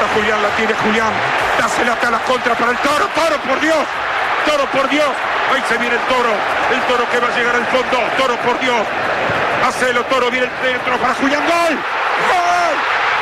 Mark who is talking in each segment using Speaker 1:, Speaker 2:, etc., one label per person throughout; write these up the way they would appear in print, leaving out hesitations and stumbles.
Speaker 1: Julián, la tiene Julián. Dásela hasta la contra para el Toro. Toro, por Dios. Toro, por Dior. Ahí se viene el Toro. El Toro que va a llegar al fondo. Toro, por Dios. Hacelo, Toro. Viene el centro para Julián. ¡Gol! ¡Gol!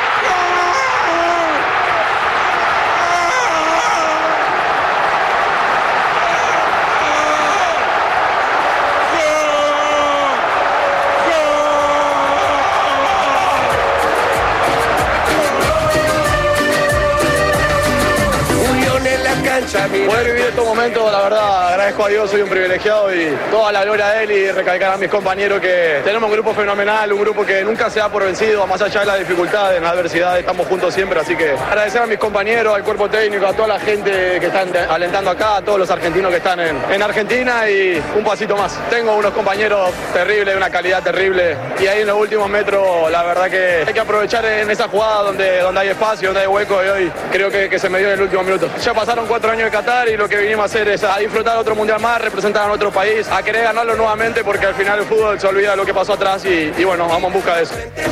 Speaker 2: Poder vivir estos momentos, la verdad, agradezco a Dios, soy un privilegiado y toda la gloria de él, y recalcar a mis compañeros que tenemos un grupo fenomenal, un grupo que nunca se da por vencido, más allá de las dificultades, en la adversidad, estamos juntos siempre, así que agradecer a mis compañeros, al cuerpo técnico, a toda la gente que están alentando acá, a todos los argentinos que están en Argentina, y un pasito más. Tengo unos compañeros terribles, de una calidad terrible, y ahí en los últimos metros, la verdad que hay que aprovechar en esa jugada donde hay espacio, donde hay hueco, y hoy creo que se me dio en el último minuto. Ya pasaron 4 años de Qatar y lo que vinimos a hacer es a disfrutar otro mundial más, representar a nuestro país, a querer ganarlo nuevamente, porque al final el fútbol se olvida de lo que pasó atrás y bueno, vamos en busca de eso.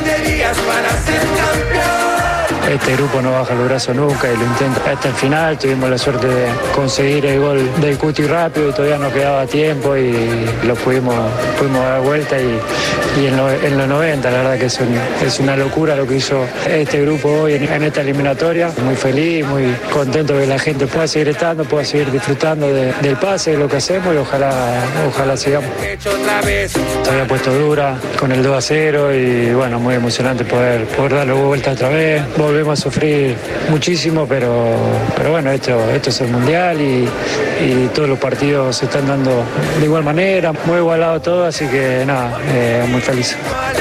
Speaker 3: Este grupo no baja los brazos nunca y lo intenta hasta el final. Tuvimos la suerte de conseguir el gol del Cuti rápido y todavía nos quedaba tiempo y lo pudimos dar vuelta y en los 90 la verdad que es una locura lo que hizo este grupo hoy en esta eliminatoria. Muy feliz, muy contento de que la gente pueda seguir estando, pueda seguir disfrutando del pase, de lo que hacemos, y ojalá sigamos. Se había puesto dura con el 2-0 y bueno, muy emocionante poder darlo vuelta otra vez. Volvemos a sufrir muchísimo, pero bueno, esto es el Mundial y todos los partidos se están dando de igual manera, muy igualado todo, así que nada, muy feliz.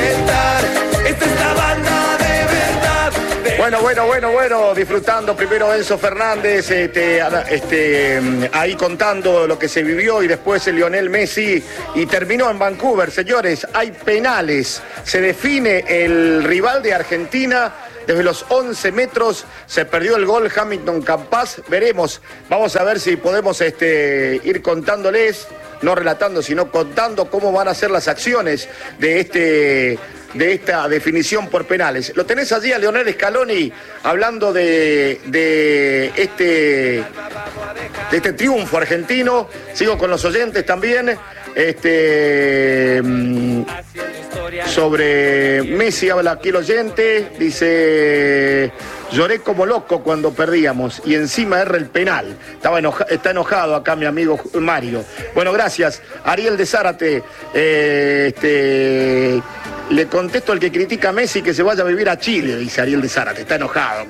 Speaker 4: Bueno, disfrutando primero Enzo Fernández, ahí contando lo que se vivió, y después el Lionel Messi, y terminó en Vancouver. Señores, hay penales, se define el rival de Argentina. Desde los 11 metros se perdió el gol Hamilton Campas. Veremos, vamos a ver si podemos ir contándoles, no relatando, sino contando cómo van a ser las acciones de esta definición por penales. Lo tenés allí a Lionel Scaloni hablando de este triunfo argentino. Sigo con los oyentes también. Sobre Messi habla aquí el oyente, dice: lloré como loco cuando perdíamos y encima erra el penal. Está enojado acá mi amigo Mario. Bueno, gracias. Ariel de Zárate, le contesto al que critica a Messi que se vaya a vivir a Chile, dice Ariel de Zárate, está enojado.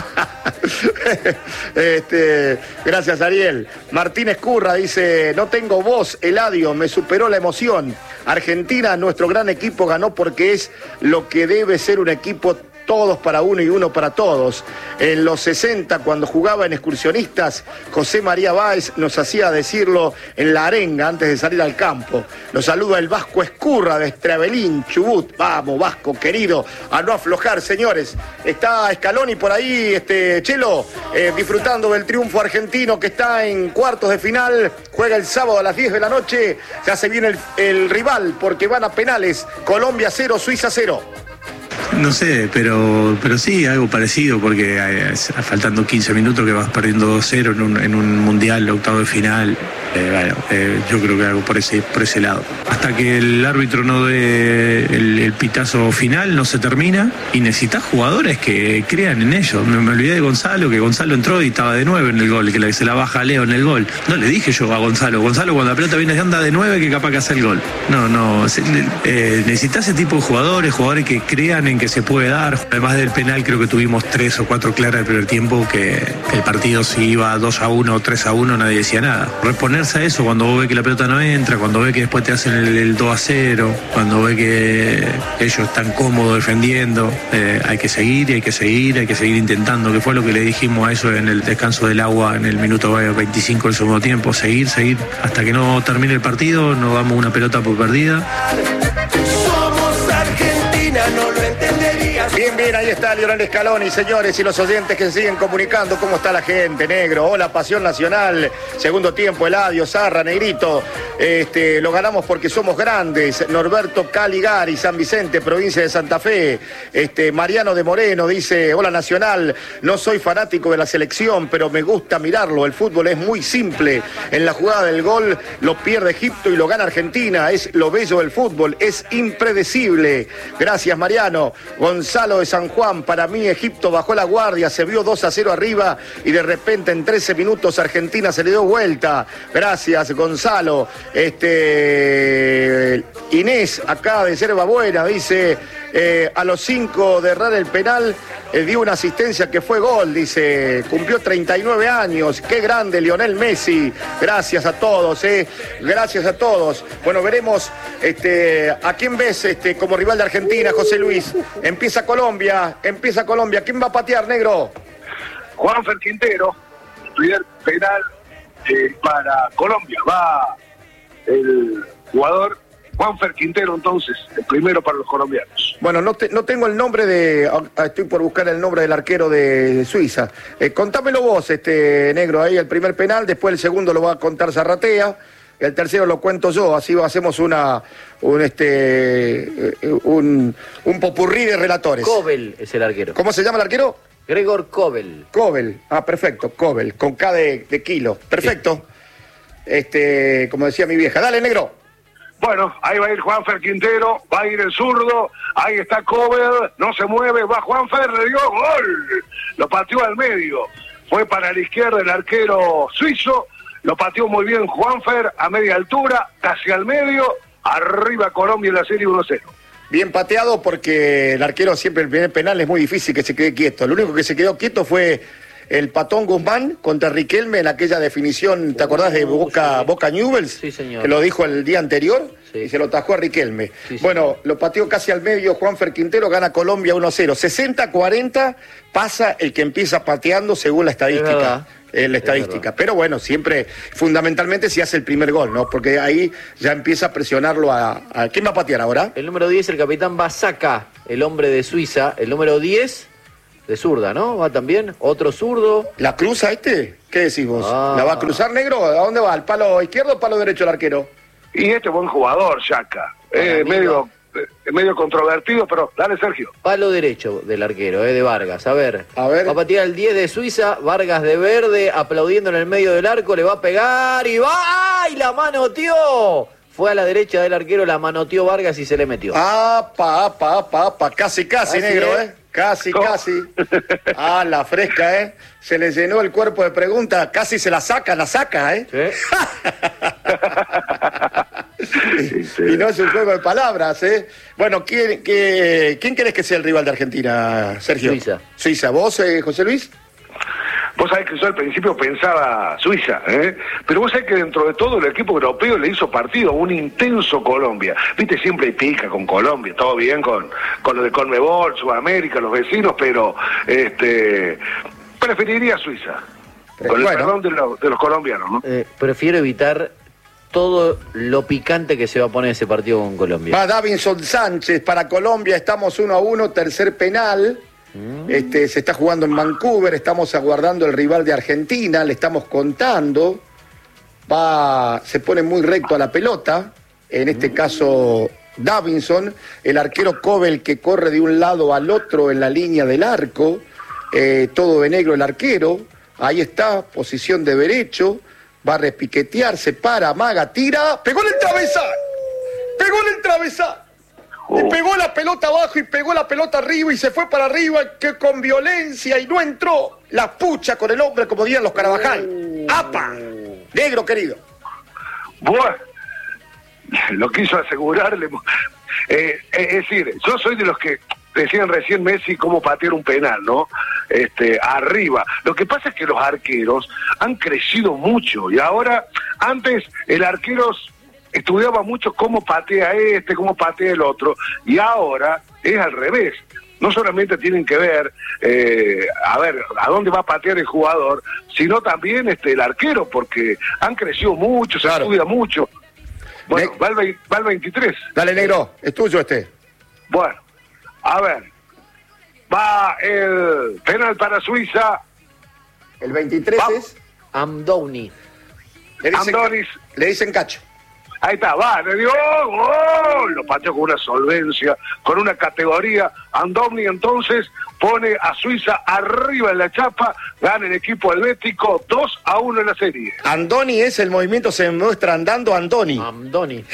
Speaker 4: Gracias, Ariel. Martín Escurra dice: no tengo voz, Eladio, me superó la emoción. Argentina, nuestro gran equipo, ganó porque es lo que debe ser un equipo, todos para uno y uno para todos. En los 60, cuando jugaba en Excursionistas, José María Báez nos hacía decirlo en la arenga antes de salir al campo. Nos saluda el Vasco Escurra de Estravelín, Chubut. Vamos, Vasco, querido, a no aflojar, señores. Está Scaloni por ahí, Chelo, disfrutando del triunfo argentino que está en cuartos de final. Juega el sábado a las 10 de la noche. Ya se viene el rival porque van a penales. Colombia 0, Suiza 0.
Speaker 5: No sé, pero sí, algo parecido, porque faltando 15 minutos que vas perdiendo 2-0 en un mundial, octavo de final, yo creo que algo por ese lado. Hasta que el árbitro no dé el pitazo final, no se termina, y necesitas jugadores que crean en ellos. Me olvidé de Gonzalo, que Gonzalo entró y estaba de 9 en el gol, que se la baja a Leo en el gol. No le dije yo a Gonzalo, cuando la pelota viene anda de 9, que capaz que hace el gol. No, necesitas ese tipo de jugadores que crean en que se puede dar. Además del penal, creo que tuvimos 3 o 4 claras el primer tiempo, que el partido si iba 2-1 o 3-1 nadie decía nada. Reponerse a eso cuando vos ves que la pelota no entra, cuando ves que después te hacen el 2-0, cuando ves que ellos están cómodos defendiendo, hay que seguir intentando, que fue lo que le dijimos a eso en el descanso del agua en el minuto 25 del segundo tiempo. Seguir hasta que no termine el partido, no damos una pelota por perdida.
Speaker 6: Somos Argentina, no lo entenderías
Speaker 4: Bien, ahí está Lionel Scaloni, señores, y los oyentes que se siguen comunicando. ¿Cómo está la gente, negro? Hola, Pasión Nacional. Segundo tiempo, Eladio, Zarra, Negrito. Lo ganamos porque somos grandes. Norberto Caligari, San Vicente, provincia de Santa Fe. Mariano de Moreno dice, hola Nacional, no soy fanático de la selección, pero me gusta mirarlo. El fútbol es muy simple. En la jugada del gol lo pierde Egipto y lo gana Argentina. Es lo bello del fútbol, es impredecible. Gracias, Mariano. Gonzalo de San Juan, para mí Egipto bajó la guardia, se vio 2-0 arriba y de repente en 13 minutos Argentina se le dio vuelta. Gracias, Gonzalo. Inés, acá de Yerba Buena, dice, a los 5 de errar el penal, dio una asistencia que fue gol, dice, cumplió 39 años, qué grande Lionel Messi. Gracias a todos, gracias a todos. Bueno, veremos a quién ves como rival de Argentina, José Luis. Empieza Colombia, ¿quién va a patear, negro?
Speaker 1: Juanfer Quintero, primer penal para Colombia. Va el jugador Juanfer Quintero, entonces, el primero para los colombianos.
Speaker 4: Bueno, no tengo el nombre de... Estoy por buscar el nombre del arquero de Suiza. Contámelo vos, negro, ahí el primer penal, después el segundo lo va a contar Zarratea, el tercero lo cuento yo, así hacemos un popurrí de relatores.
Speaker 6: Kobel es el arquero.
Speaker 4: ¿Cómo se llama el arquero?
Speaker 6: Gregor Kobel.
Speaker 4: Kobel, perfecto, Kobel, con K de kilo. Perfecto. Sí. Como decía mi vieja. Dale, negro.
Speaker 1: Bueno, ahí va a ir Juanfer Quintero, va a ir el zurdo, ahí está Kobel, no se mueve, va Juanfer, le dio gol, lo pateó al medio, fue para la izquierda el arquero suizo, lo pateó muy bien Juanfer a media altura, casi al medio, arriba Colombia en la serie 1-0.
Speaker 4: Bien pateado porque el arquero siempre el primer penal es muy difícil que se quede quieto, lo único que se quedó quieto fue el Patón Guzmán contra Riquelme en aquella definición, ¿te acordás de Boca Newell's?
Speaker 6: Sí, señor.
Speaker 4: Que lo dijo el día anterior,
Speaker 6: sí.
Speaker 4: Y se lo tajó a Riquelme.
Speaker 6: Sí,
Speaker 4: bueno, lo pateó casi al medio Juanfer Quintero, gana Colombia 1-0. 60-40 pasa el que empieza pateando según la estadística. La estadística. Pero bueno, siempre, fundamentalmente si hace el primer gol, ¿no? Porque ahí ya empieza a presionarlo a... ¿Quién va a patear ahora?
Speaker 6: El número 10, el capitán Basaka, el hombre de Suiza. El número 10... de zurda, ¿no? Va también, otro zurdo.
Speaker 4: ¿La cruza ¿Qué decís vos? ¿La va a cruzar, negro? ¿A dónde va? ¿Al palo izquierdo o palo derecho el arquero?
Speaker 1: Y buen jugador, Yaka. Medio controvertido, pero dale, Sergio.
Speaker 6: Palo derecho del arquero, de Vargas. A ver. Va a patear el 10 de Suiza, Vargas de verde, aplaudiendo en el medio del arco, le va a pegar y va. ¡Ay, la manoteó! Fue a la derecha del arquero, la manoteó Vargas y se le metió.
Speaker 4: Casi, negro, Casi. La fresca, Se le llenó el cuerpo de preguntas, casi se la saca, ¿Sí? Y no es un juego de palabras, Bueno, ¿quién querés que sea el rival de Argentina, Sergio? Suiza. ¿Vos, José Luis?
Speaker 1: Vos sabés que yo al principio pensaba Suiza, pero vos sabés que dentro de todo el equipo europeo le hizo partido a un intenso Colombia. Viste, siempre pica con Colombia, todo bien con lo de Conmebol, Sudamérica, los vecinos, pero preferiría Suiza. Con el perdón de los colombianos, ¿no?
Speaker 6: Prefiero evitar todo lo picante que se va a poner ese partido con Colombia.
Speaker 4: Va Davinson Sánchez para Colombia, estamos 1-1, tercer penal. Se está jugando en Vancouver, estamos aguardando el rival de Argentina, le estamos contando, se pone muy recto a la pelota, en este caso Davinson, el arquero Kobel que corre de un lado al otro en la línea del arco, todo de negro el arquero, ahí está, posición de derecho, va a repiquetear, se para, amaga, tira, pegó en el travesaño, y pegó la pelota abajo y pegó la pelota arriba y se fue para arriba que con violencia y no entró la pucha con el hombre como dirían los Carabajal. ¡Apa! Negro querido.
Speaker 1: Bueno, lo quiso asegurarle. Es decir, yo soy de los que decían recién Messi cómo patear un penal, ¿no? Arriba. Lo que pasa es que los arqueros han crecido mucho y ahora, antes el arquero estudiaba mucho cómo patea cómo patea el otro, y ahora es al revés. No solamente tienen que ver, a dónde va a patear el jugador, sino también el arquero, porque han crecido mucho, se estudia mucho. Bueno, va el 23.
Speaker 4: Dale, negro, es tuyo
Speaker 1: Bueno, a ver,
Speaker 7: Va el penal para Suiza.
Speaker 4: El 23 es
Speaker 6: Amdouni.
Speaker 7: Amdonis.
Speaker 4: Le dicen Cacho.
Speaker 7: Ahí está, va, le dio gol. Lo pateó con una solvencia, con una categoría. Andoni entonces pone a Suiza arriba en la chapa, gana el equipo helvético 2-1 en la serie.
Speaker 4: Andoni es el movimiento, se muestra andando Andoni.
Speaker 6: Amdoni.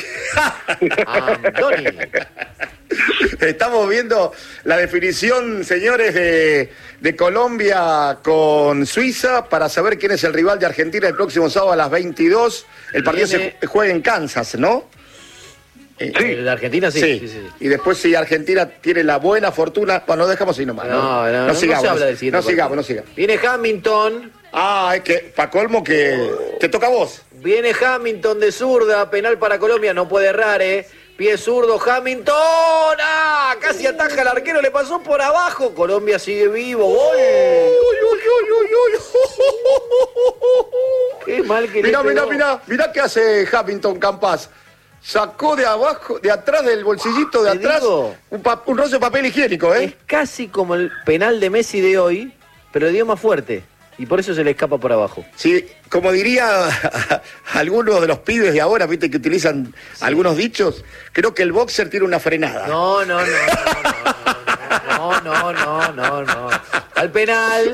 Speaker 4: Estamos viendo la definición, señores, de Colombia con Suiza para saber quién es el rival de Argentina el próximo sábado a las 22. El partido se juega en Kansas, ¿no?
Speaker 6: El de Argentina sí.
Speaker 4: Y después si Argentina tiene la buena fortuna... Bueno, lo dejamos ahí nomás.
Speaker 6: No
Speaker 4: sigamos,
Speaker 6: se habla del siguiente.
Speaker 4: No sigamos.
Speaker 6: Viene Hamilton.
Speaker 4: Es que, pa' colmo, que te toca a vos.
Speaker 6: Viene Hamilton de zurda, penal para Colombia, no puede errar, Pie zurdo, Hamilton. Casi ataja al arquero, le pasó por abajo. Colombia sigue vivo, gol. Qué mal que
Speaker 4: Mirá qué hace Hamilton Campas. Sacó de abajo, de atrás del bolsillito de atrás, un rollo de papel higiénico,
Speaker 6: Es casi como el penal de Messi de hoy, pero le dio más fuerte. Y por eso se le escapa por abajo.
Speaker 4: Sí, como diría algunos de los pibes de ahora, viste, que utilizan algunos dichos, creo que el boxer tiene una frenada.
Speaker 6: No. Al penal.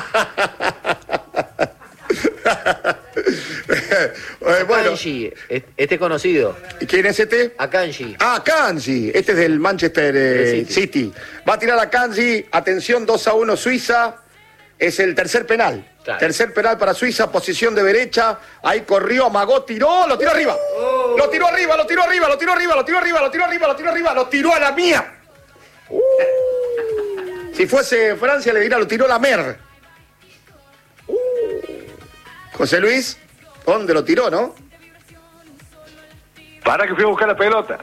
Speaker 4: Bueno,
Speaker 6: Akanji, este conocido.
Speaker 4: ¿Quién es este?
Speaker 6: Akanji.
Speaker 4: Akanji, este es del Manchester City. Va a tirar a Akanji, atención, 2-1 Suiza. Es el tercer penal. Claro. Tercer penal para Suiza, posición de derecha. Ahí corrió, amagó, tiró, lo tiró arriba. Lo tiró arriba, lo tiró a la mía. Si fuese Francia le diría, lo tiró la mer. José Luis, ¿dónde lo tiró, no?
Speaker 7: Para que fui a buscar la pelota.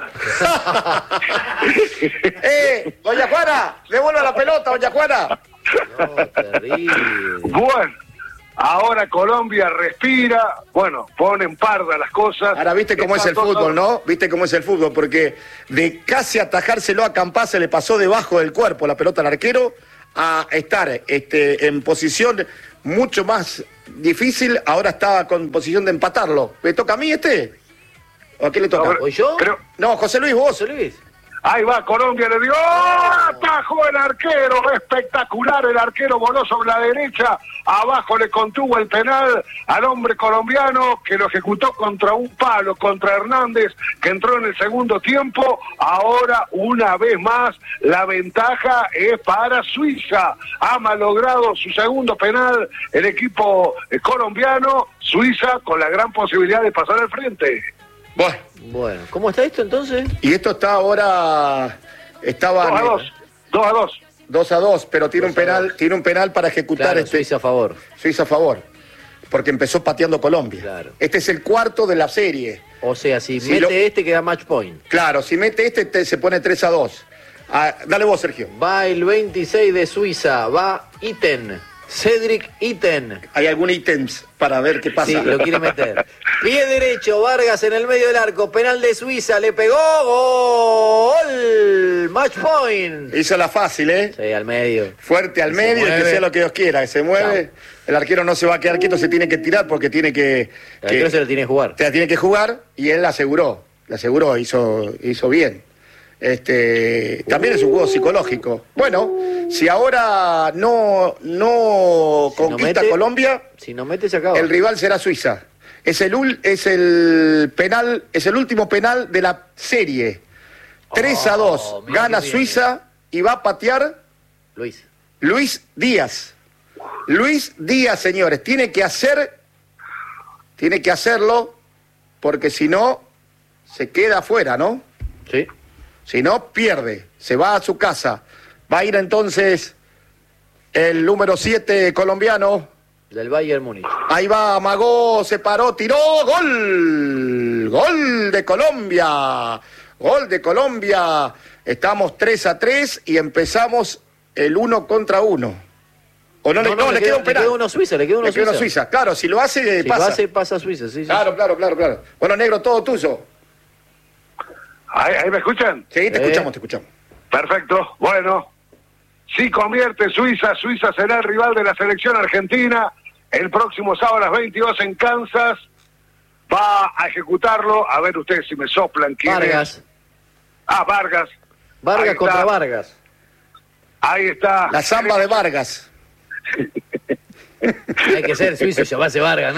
Speaker 4: Doña Juana, devuelva la pelota, doña Juana.
Speaker 6: No, terrible.
Speaker 7: Bueno, ahora Colombia respira, ponen parda las cosas.
Speaker 4: Ahora viste cómo es el fútbol, ¿no? Viste cómo es el fútbol, porque de casi atajárselo a Campas se le pasó debajo del cuerpo la pelota al arquero a estar en posición mucho más difícil, ahora está con posición de empatarlo. ¿Me toca a mí ¿O a quién le toca?
Speaker 6: ¿O yo?
Speaker 4: No, José Luis, vos.
Speaker 6: José Luis.
Speaker 7: Ahí va, Colombia le dio, atajó el arquero, espectacular, el arquero voló sobre la derecha, abajo le contuvo el penal al hombre colombiano que lo ejecutó contra un palo, contra Hernández, que entró en el segundo tiempo. Ahora, una vez más, la ventaja es para Suiza. Ha malogrado su segundo penal el equipo colombiano, Suiza con la gran posibilidad de pasar al frente.
Speaker 6: Bueno, ¿cómo está esto entonces?
Speaker 4: Y esto está ahora...
Speaker 7: 2-2.
Speaker 4: 2-2, pero tiene un penal para ejecutar.
Speaker 6: Claro, Suiza a favor.
Speaker 4: Suiza a favor, porque empezó pateando Colombia.
Speaker 6: Claro.
Speaker 4: Este es el cuarto de la serie.
Speaker 6: O sea, si mete queda match point.
Speaker 4: Claro, si mete se pone 3-2. Dale vos, Sergio.
Speaker 6: Va el 26 de Suiza, va Iten. Cedric Iten.
Speaker 4: ¿Hay algún ítems para ver qué pasa?
Speaker 6: Sí, lo quiere meter. Pie derecho, Vargas en el medio del arco, penal de Suiza, le pegó, gol, match point.
Speaker 4: Hizo la fácil,
Speaker 6: Sí, al medio.
Speaker 4: Fuerte al medio, que sea lo que Dios quiera, que se mueve. Chao. El arquero no se va a quedar quieto, se tiene que tirar porque tiene que...
Speaker 6: El arquero se lo tiene que jugar.
Speaker 4: Se la tiene que jugar y él la aseguró, hizo bien. También es un juego psicológico. Bueno, si ahora no conquista Colombia,
Speaker 6: si no mete se acaba.
Speaker 4: El rival será Suiza. Es el último penal de la serie. 3-2. Gana Suiza y va a patear Luis Díaz. Luis Díaz, señores, tiene que hacerlo porque si no se queda afuera, ¿no?
Speaker 6: Sí.
Speaker 4: Si no, pierde, se va a su casa. Va a ir entonces el número 7 colombiano.
Speaker 6: Del Bayern Múnich.
Speaker 4: Ahí va, amagó, se paró, tiró, gol. Gol de Colombia. Gol de Colombia. Estamos 3-3 y empezamos el 1 contra 1. ¿O no, le queda un penal?
Speaker 6: Le queda uno Suiza, le queda uno Suiza.
Speaker 4: Claro, si lo hace, pasa.
Speaker 6: Si lo hace, pasa a Suiza, sí.
Speaker 4: Claro. Bueno, negro, todo tuyo.
Speaker 7: ¿Ahí me escuchan?
Speaker 4: Sí, te escuchamos.
Speaker 7: Perfecto, bueno. Si convierte Suiza, Suiza será el rival de la selección argentina el próximo sábado a las 22 en Kansas. Va a ejecutarlo, a ver ustedes si me soplan. ¿Quién
Speaker 6: Vargas.
Speaker 7: Es? Vargas.
Speaker 6: Vargas contra Vargas.
Speaker 7: Ahí está.
Speaker 4: La samba de Vargas.
Speaker 6: Hay que ser suizo y llamarse Vargas, ¿no?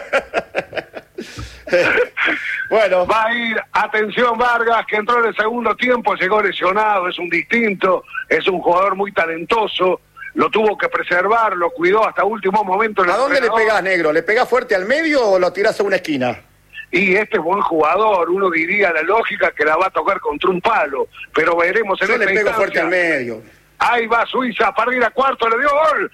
Speaker 4: Bueno.
Speaker 7: Va a ir, atención Vargas, que entró en el segundo tiempo, llegó lesionado, es un distinto, es un jugador muy talentoso, lo tuvo que preservar, lo cuidó hasta último momento.
Speaker 4: ¿A dónde le pegás, negro? ¿Le pegás fuerte al medio o lo tirás a una esquina?
Speaker 7: Y este es buen jugador, uno diría la lógica que la va a tocar contra un palo, pero veremos en
Speaker 4: Yo
Speaker 7: esta
Speaker 4: le pego
Speaker 7: instancia.
Speaker 4: fuerte al medio.
Speaker 7: Ahí va Suiza para ir a cuarto, le dio gol.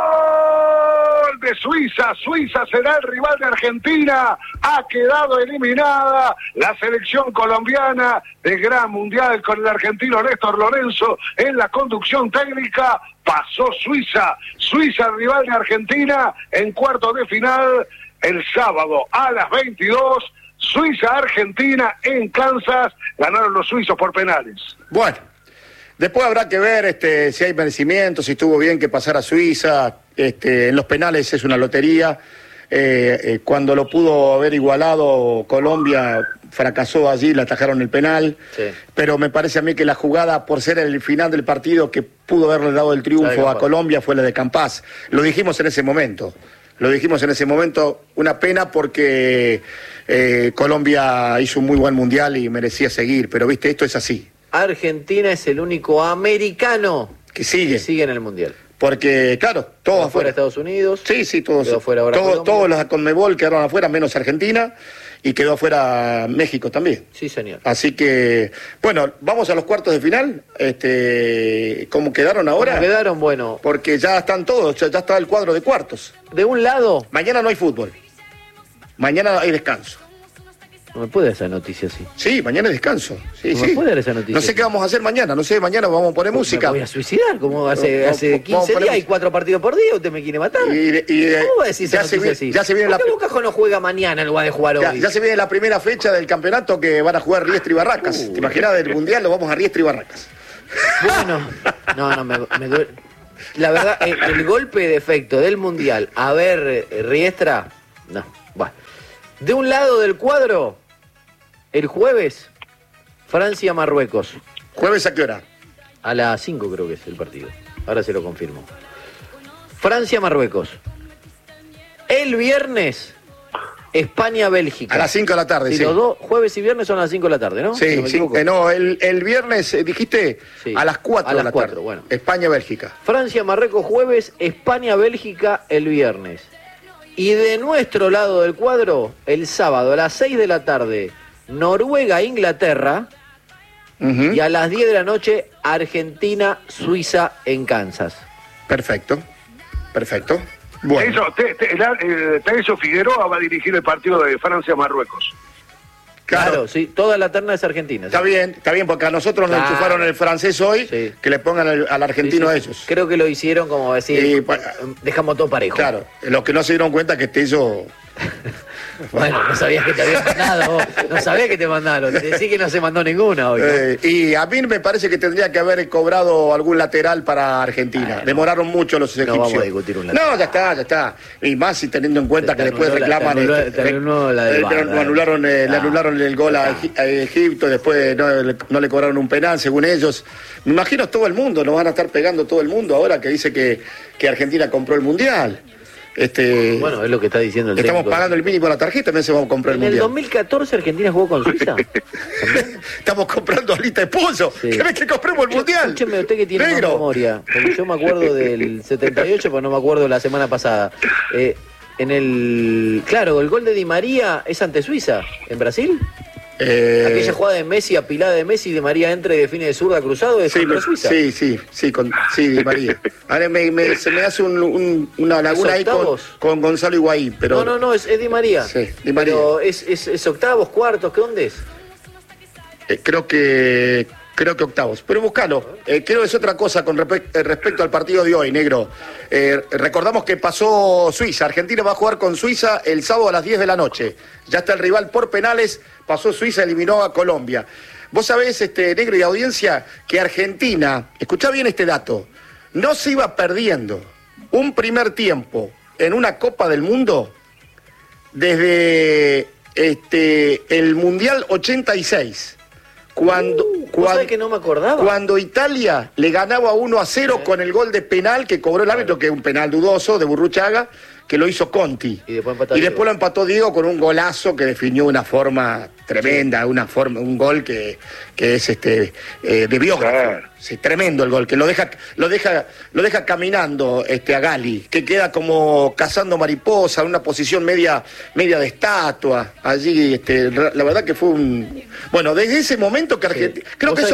Speaker 7: ¡Gol de Suiza! Suiza será el rival de Argentina. Ha quedado eliminada la selección colombiana del Gran Mundial con el argentino Néstor Lorenzo en la conducción técnica. Pasó Suiza. Suiza, rival de Argentina, en cuarto de final el sábado a las 22. Suiza-Argentina en Kansas. Ganaron los suizos por penales.
Speaker 4: Bueno. Después habrá que ver si hay merecimiento, si estuvo bien que pasara Suiza. En los penales es una lotería. Cuando lo pudo haber igualado, Colombia fracasó allí, le atajaron el penal. Sí. Pero me parece a mí que la jugada, por ser el final del partido, que pudo haberle dado el triunfo a Colombia, fue la de Campás. Lo dijimos en ese momento. Una pena porque Colombia hizo un muy buen mundial y merecía seguir. Pero, viste, esto es así.
Speaker 6: Argentina es el único americano
Speaker 4: que sigue
Speaker 6: en el Mundial.
Speaker 4: Porque, claro, todos
Speaker 6: afuera Estados Unidos.
Speaker 4: Sí, todos.
Speaker 6: Quedó afuera ahora
Speaker 4: todos los CONMEBOL quedaron afuera, menos Argentina, y quedó afuera México también.
Speaker 6: Sí, señor.
Speaker 4: Así que, bueno, vamos a los cuartos de final. ¿Cómo quedaron ahora?
Speaker 6: ¿Cómo quedaron? Bueno.
Speaker 4: Porque ya están todos, ya está el cuadro de cuartos.
Speaker 6: De un lado.
Speaker 4: Mañana no hay fútbol. Mañana hay descanso.
Speaker 6: No me puede dar esa noticia así.
Speaker 4: Sí, mañana es descanso. Sí,
Speaker 6: no me puede dar esa noticia.
Speaker 4: No sé qué vamos a hacer mañana. No sé, mañana vamos a poner música.
Speaker 6: Me voy a suicidar, como hace 15 días hay 4 partidos por día, usted me quiere matar. ¿Cómo va a decir esa noticia así?
Speaker 4: Ya se viene
Speaker 6: ¿Por qué Boca no juega mañana en lugar de jugar hoy?
Speaker 4: Ya se viene la primera fecha del campeonato que van a jugar Riestra y Barracas. ¿Te imaginas del Mundial? Lo vamos a Riestra y Barracas.
Speaker 6: Bueno, me duele. La verdad, el golpe de efecto del Mundial, a ver, Riestra, no, bueno. De un lado del cuadro, el jueves, Francia-Marruecos.
Speaker 4: ¿Jueves a qué hora?
Speaker 6: A las 5 creo que es el partido. Ahora se lo confirmo. Francia-Marruecos. El viernes, España-Bélgica.
Speaker 4: A las 5 de la tarde,
Speaker 6: sí. Los dos, jueves y viernes son a las 5 de la tarde, ¿no?
Speaker 4: Sí, no, el viernes dijiste sí. A las 4 de la tarde.
Speaker 6: Bueno.
Speaker 4: España-Bélgica.
Speaker 6: Francia-Marruecos jueves, España-Bélgica el viernes. Y de nuestro lado del cuadro, el sábado a las 6 de la tarde, Noruega-Inglaterra. Y a las 10 de la noche, Argentina-Suiza en Kansas.
Speaker 4: Perfecto. Bueno.
Speaker 7: Teresio Figueroa va a dirigir el partido de Francia-Marruecos.
Speaker 6: Claro, sí, toda la terna es argentina.
Speaker 4: Está bien, porque a nosotros nos enchufaron el francés hoy, sí. Que le pongan al argentino a ellos.
Speaker 6: Creo que lo hicieron como decir, dejamos todo parejo.
Speaker 4: Claro, los que no se dieron cuenta que hizo...
Speaker 6: Bueno, no sabías que te habían mandado, no sabías que te mandaron, te decís que no se mandó ninguna hoy, ¿no?
Speaker 4: Y a mí me parece que tendría que haber cobrado algún lateral para Argentina. Demoraron mucho los egipcios.
Speaker 6: No vamos a discutir un lateral.
Speaker 4: No, ya está. Y más si teniendo en cuenta que después reclaman... Le anularon el gol a Egipto, después no le cobraron un penal, según ellos. Me imagino todo el mundo, nos van a estar pegando todo el mundo ahora que dice que Argentina compró el Mundial.
Speaker 6: Bueno, es lo que está diciendo el
Speaker 4: Estamos
Speaker 6: técnico.
Speaker 4: Pagando el mínimo a la tarjeta, también se va a comprar el Mundial.
Speaker 6: ¿En el 2014 Argentina jugó con Suiza?
Speaker 4: Estamos comprando alita de pollo. Sí. ¿Querés que compremos el Mundial?
Speaker 6: Escúcheme, usted que tiene más memoria. Porque yo me acuerdo del 78, pero no me acuerdo la semana pasada. Claro, el gol de Di María es ante Suiza, en Brasil. Aquella jugada de Messi, apilada de Messi, Di María entra y define de zurda cruzado, es contra Suiza.
Speaker 4: Sí, Di María. Ahora se me hace una laguna ahí con Gonzalo Higuaín, pero...
Speaker 6: No, es Di María.
Speaker 4: Sí, Di María.
Speaker 6: Pero es octavos, cuartos, ¿qué dónde es?
Speaker 4: Creo que octavos, pero buscalo. Quiero decir otra cosa con respecto al partido de hoy, negro. Recordamos que pasó Suiza. Argentina va a jugar con Suiza el sábado a las 10 de la noche. Ya está el rival por penales. Pasó Suiza, eliminó a Colombia. Vos sabés, negro y audiencia, que Argentina, escuchá bien este dato, no se iba perdiendo un primer tiempo en una Copa del Mundo desde el Mundial 86. Cuando
Speaker 6: que no me acordaba.
Speaker 4: Cuando Italia le ganaba 1-0 con el gol de penal que cobró el árbitro, que es un penal dudoso de Burruchaga, que lo hizo Conti.
Speaker 6: Y después
Speaker 4: lo empató Diego con un golazo que definió una forma tremenda, un gol que es de biógrafo. Sí, tremendo el gol, que lo deja caminando a Gali, que queda como cazando mariposa, en una posición media de estatua. Allí, la verdad que fue un... Bueno, desde ese momento que Argentina... Sí. Creo que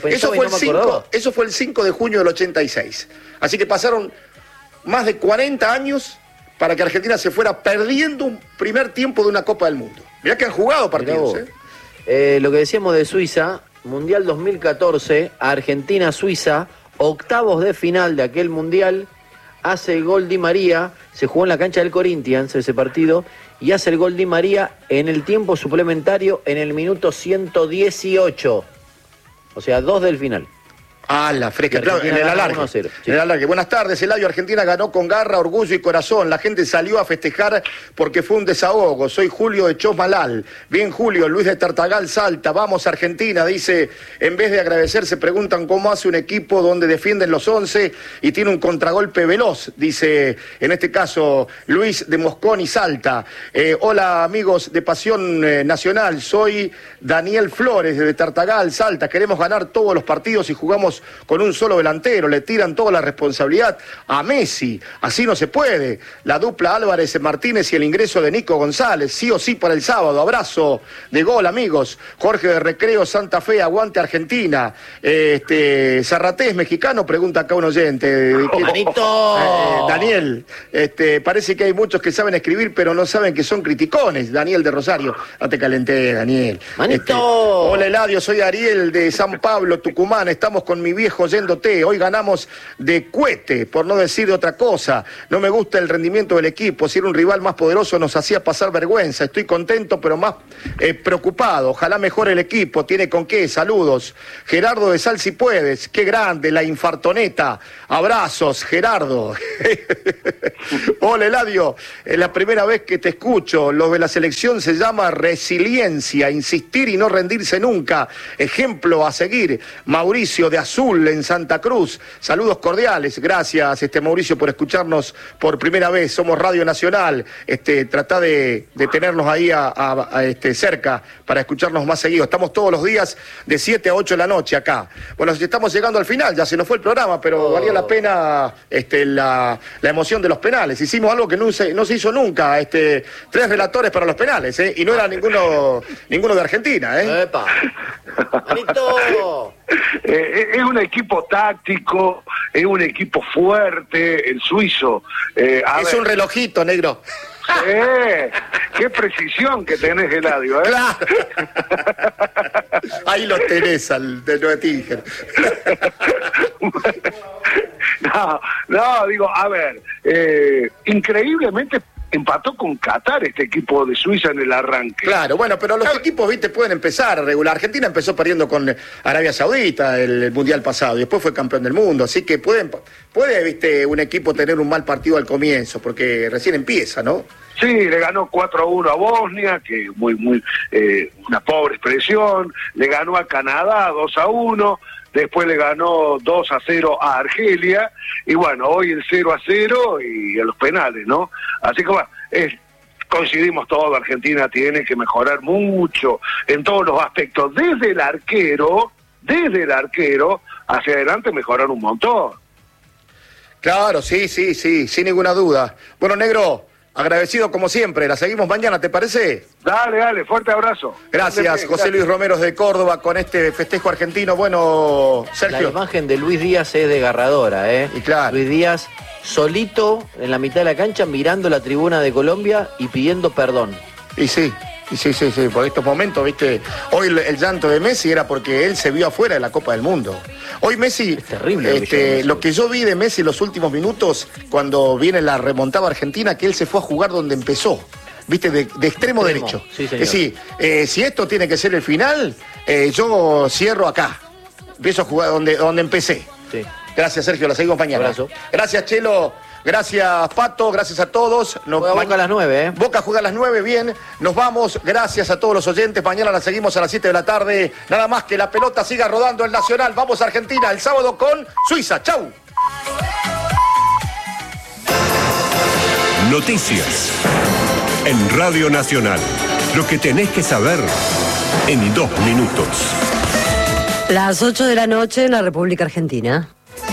Speaker 4: eso fue el 5 de junio del 86. Así que pasaron más de 40 años para que Argentina se fuera perdiendo un primer tiempo de una Copa del Mundo. Mirá que han jugado partidos,
Speaker 6: lo que decíamos de Suiza, Mundial 2014, Argentina-Suiza, octavos de final de aquel Mundial, hace el gol Di María, se jugó en la cancha del Corinthians ese partido, y hace el gol Di María en el tiempo suplementario en el minuto 118. O sea, 2 del final.
Speaker 4: Ah, la fresca, claro, en el alargue. Sí. En el alargue. Buenas tardes, Eladio. Argentina ganó con garra, orgullo y corazón. La gente salió a festejar porque fue un desahogo. Soy Julio de Chosmalal. Bien, Julio, Luis de Tartagal, Salta. Vamos, Argentina, dice. En vez de agradecer, se preguntan cómo hace un equipo donde defienden los 11 y tiene un contragolpe veloz, dice, en este caso, Luis de Moscón y Salta. Hola, amigos de Pasión Nacional. Soy Daniel Flores de Tartagal, Salta. Queremos ganar todos los partidos y jugamos con un solo delantero, le tiran toda la responsabilidad a Messi, así no se puede. La dupla Álvarez Martínez y el ingreso de Nico González, sí o sí para el sábado. Abrazo de gol, amigos. Jorge de Recreo, Santa Fe, aguante Argentina. Zarratés mexicano, pregunta acá un oyente.
Speaker 6: ¡Manito!
Speaker 4: Daniel, parece que hay muchos que saben escribir, pero no saben que son criticones. Daniel de Rosario, no te calenté, Daniel.
Speaker 6: ¡Manito!
Speaker 4: Hola, Eladio, soy Ariel de San Pablo, Tucumán. Estamos con mi viejo yéndote. Hoy ganamos de cohete, por no decir de otra cosa. No me gusta el rendimiento del equipo. Si era un rival más poderoso nos hacía pasar vergüenza. Estoy contento, pero más preocupado. Ojalá mejore el equipo. ¿Tiene con qué? Saludos. Gerardo de Sal si puedes. Qué grande, la infartoneta. Abrazos, Gerardo. Hola, Eladio. Es la primera vez que te escucho. Lo de la selección se llama resiliencia. Insistir y no rendirse nunca. Ejemplo a seguir. Mauricio de Azul en Santa Cruz. Saludos cordiales. Gracias, Mauricio, por escucharnos por primera vez. Somos Radio Nacional. Tratá de tenernos ahí cerca para escucharnos más seguido. Estamos todos los días de 7 a 8 de la noche acá. Bueno, estamos llegando al final, ya se nos fue el programa, pero valía la pena la emoción de los penales. Hicimos algo que no se hizo nunca. 3 relatores para los penales, y no era ninguno de Argentina,
Speaker 6: ¡Epa! ¡Manito!
Speaker 7: Es un equipo táctico, es un equipo fuerte, el suizo.
Speaker 4: Es un relojito, negro.
Speaker 7: Qué precisión que tenés, Eladio,
Speaker 4: Claro. Ahí lo tenés de Noetinger.
Speaker 7: Digo, a ver, increíblemente empató con Qatar este equipo de Suiza en el arranque.
Speaker 4: Claro, bueno, pero los equipos, pueden empezar a regular. Argentina empezó perdiendo con Arabia Saudita el Mundial pasado y después fue campeón del mundo, así que puede, un equipo tener un mal partido al comienzo, porque recién empieza, ¿no?
Speaker 7: Sí, le ganó 4-1 a Bosnia, que una pobre expresión, le ganó a Canadá 2-1, después le ganó 2-0 a Argelia, y bueno, hoy el 0-0 y a los penales, ¿no? Así que bueno, coincidimos todos, Argentina tiene que mejorar mucho en todos los aspectos, desde el arquero hacia adelante mejorar un montón.
Speaker 4: Claro, sí, sin ninguna duda. Bueno, negro, agradecido como siempre, la seguimos mañana, ¿te parece?
Speaker 7: Dale, fuerte abrazo.
Speaker 4: Gracias, José Luis Romeros de Córdoba con este festejo argentino. Bueno, Sergio.
Speaker 6: La imagen de Luis Díaz es desgarradora,
Speaker 4: Y claro.
Speaker 6: Luis Díaz solito en la mitad de la cancha mirando la tribuna de Colombia y pidiendo perdón.
Speaker 4: Y sí, por estos momentos, hoy el llanto de Messi era porque él se vio afuera de la Copa del Mundo. Hoy Messi,
Speaker 6: es terrible
Speaker 4: lo que yo vi de Messi en los últimos minutos, cuando viene la remontada argentina, que él se fue a jugar donde empezó, de extremo derecho.
Speaker 6: Sí, señor.
Speaker 4: Es decir, si esto tiene que ser el final, yo cierro acá, empiezo a jugar donde empecé.
Speaker 6: Sí.
Speaker 4: Gracias, Sergio, la seguimos mañana.
Speaker 6: Abrazo.
Speaker 4: Gracias, Chelo. Gracias, Pato. Gracias a todos.
Speaker 6: Boca a las 9, ¿eh?
Speaker 4: Boca juega a las 9, bien. Nos vamos. Gracias a todos los oyentes. Mañana la seguimos a las 7 de la tarde. Nada más que la pelota siga rodando el Nacional. Vamos a Argentina el sábado con Suiza. ¡Chau!
Speaker 8: Noticias en Radio Nacional. Lo que tenés que saber en 2 minutos.
Speaker 9: Las 8 de la noche en la República Argentina.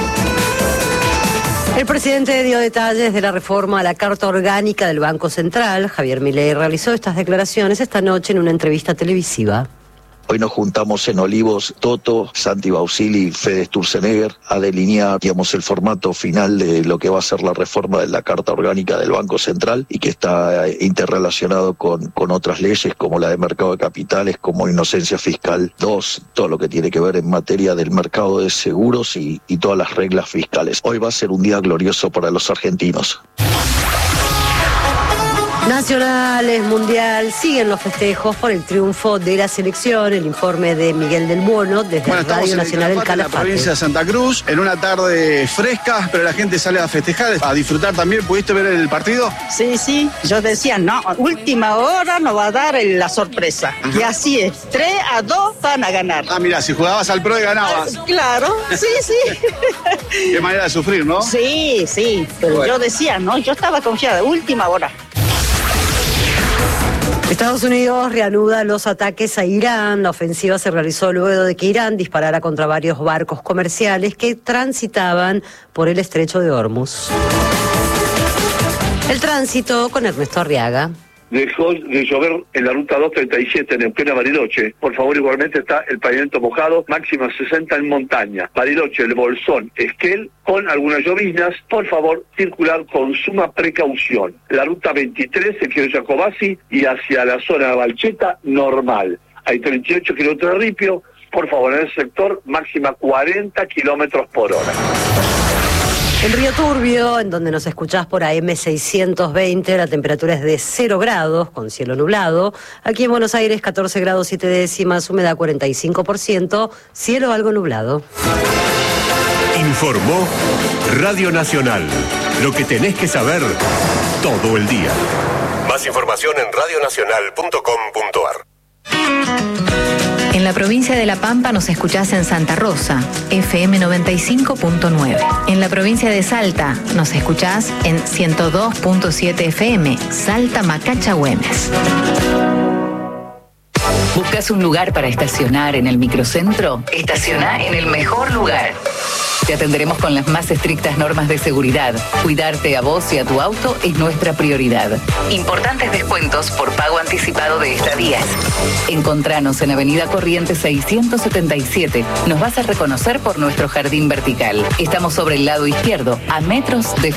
Speaker 9: El presidente dio detalles de la reforma a la Carta Orgánica del Banco Central. Javier Milei realizó estas declaraciones esta noche en una entrevista televisiva.
Speaker 10: Hoy nos juntamos en Olivos, Toto, Santi Bausili y Fede Sturzenegger a delinear, digamos, el formato final de lo que va a ser la reforma de la Carta Orgánica del Banco Central y que está interrelacionado con otras leyes como la de mercado de capitales, como inocencia fiscal 2, todo lo que tiene que ver en materia del mercado de seguros y todas las reglas fiscales. Hoy va a ser un día glorioso para los argentinos.
Speaker 9: Nacionales, Mundial, siguen los festejos por el triunfo de la selección. El informe de Miguel del Bono desde Radio Nacional del Calafate.
Speaker 11: En la provincia de Santa Cruz, en una tarde fresca, pero la gente sale a festejar, a disfrutar también. ¿Pudiste ver el partido?
Speaker 12: Sí, yo decía, no, última hora nos va a dar la sorpresa. Y así es, 3-2 van a ganar.
Speaker 11: Ah, mira, si jugabas al pro y ganabas.
Speaker 12: Claro, sí.
Speaker 11: Qué manera de sufrir, ¿no?
Speaker 12: Sí, pero bueno. Yo decía, no, yo estaba confiada, última hora.
Speaker 9: Estados Unidos reanuda los ataques a Irán. La ofensiva se realizó luego de que Irán disparara contra varios barcos comerciales que transitaban por el estrecho de Hormuz. El tránsito con Ernesto Arriaga.
Speaker 13: Dejó de llover en la ruta 237 en Neuquén a Bariloche. Por favor, igualmente está el pavimento mojado, máxima 60 en montaña. Bariloche, El Bolsón, Esquel, con algunas lloviznas. Por favor, circular con suma precaución. La ruta 23, el Quiero Jacobasi, y hacia la zona de Balcheta, normal. Hay 38 kilómetros de ripio. Por favor, en el sector, máxima 40 kilómetros por hora.
Speaker 9: En Río Turbio, en donde nos escuchás por AM 620, la temperatura es de 0 grados, con cielo nublado. Aquí en Buenos Aires, 14 grados 7 décimas, humedad 45%, cielo algo nublado.
Speaker 8: Informó Radio Nacional. Lo que tenés que saber todo el día. Más información en radionacional.com.ar.
Speaker 14: En la provincia de La Pampa nos escuchás en Santa Rosa, FM 95.9. En la provincia de Salta nos escuchás en 102.7 FM, Salta Macacha Güemes. ¿Buscas un lugar para estacionar en el microcentro? Estaciona en el mejor lugar. Te atenderemos con las más estrictas normas de seguridad. Cuidarte a vos y a tu auto es nuestra prioridad. Importantes descuentos por pago anticipado de estadías. Encontranos en Avenida Corrientes 677. Nos vas a reconocer por nuestro jardín vertical. Estamos sobre el lado izquierdo, a metros de